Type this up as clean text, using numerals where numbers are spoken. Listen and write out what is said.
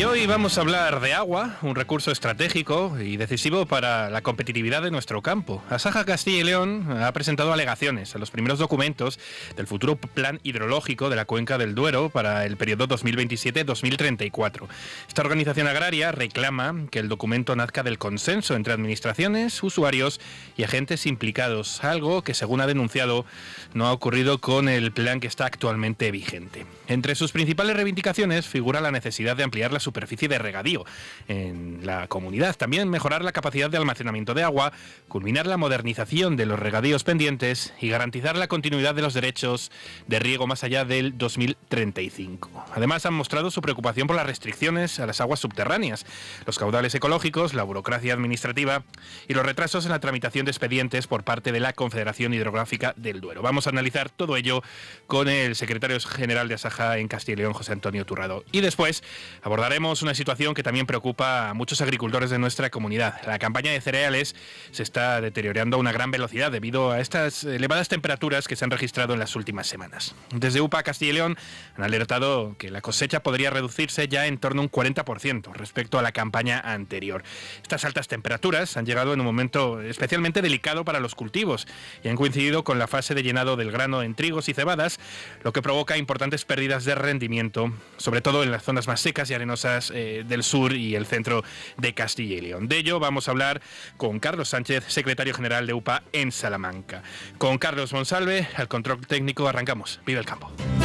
Y hoy vamos a hablar de agua, un recurso estratégico y decisivo para la competitividad de nuestro campo. Asaja Castilla y León ha presentado alegaciones a los primeros documentos del futuro plan hidrológico de la cuenca del Duero para el periodo 2027-2034. Esta organización agraria reclama que el documento nazca del consenso entre administraciones, usuarios y agentes implicados, algo que, según ha denunciado, no ha ocurrido con el plan que está actualmente vigente. Entre sus principales reivindicaciones figura la necesidad de ampliar la superficie de regadío en la comunidad, también mejorar la capacidad de almacenamiento de agua, culminar la modernización de los regadíos pendientes y garantizar la continuidad de los derechos de riego más allá del 2035. Además, han mostrado su preocupación por las restricciones a las aguas subterráneas, los caudales ecológicos, la burocracia administrativa y los retrasos en la tramitación de expedientes por parte de la Confederación Hidrográfica del Duero. Vamos a analizar todo ello con el secretario general de Asaja en Castilla y León, José Antonio Turrado. Y después abordaremos una situación que también preocupa a muchos agricultores de nuestra comunidad. La campaña de cereales se está deteriorando a una gran velocidad debido a estas elevadas temperaturas que se han registrado en las últimas semanas. Desde UPA Castilla y León han alertado que la cosecha podría reducirse ya en torno a un 40% respecto a la campaña anterior. Estas altas temperaturas han llegado en un momento especialmente delicado para los cultivos y han coincidido con la fase de llenado del grano en trigos y cebadas, lo que provoca importantes pérdidas de rendimiento, sobre todo en las zonas más secas y arenosas del sur y el centro de Castilla y León. De ello vamos a hablar con Carlos Sánchez, secretario general de UPA en Salamanca. Con Carlos Monsalve, al control técnico, arrancamos. ¡Viva el campo!